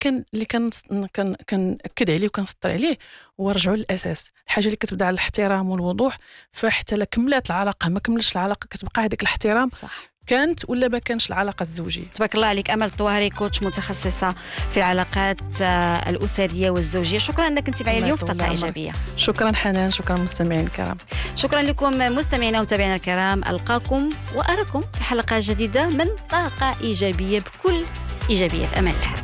كان اللي كنأكد عليه وكنسطر عليه هو رجعوا للاساس، الحاجه اللي كتبدا على الاحترام والوضوح، فحتى لا كملات العلاقه ما كملش العلاقه كتبقى هذاك الاحترام صح كانت ولا ما كانش العلاقه الزوجيه. تبارك الله عليك. امل الطوهري، كوتش متخصصه في العلاقات الاسريه والزوجيه، شكرا انك كنتي معي اليوم في طاقه ايجابيه. شكرا حنان، شكرا مستمعين الكرام. شكرا لكم مستمعينا ومتابعينا الكرام، القاكم واراكم في حلقه جديده من طاقه ايجابيه بكل ايجابيه. امان الله.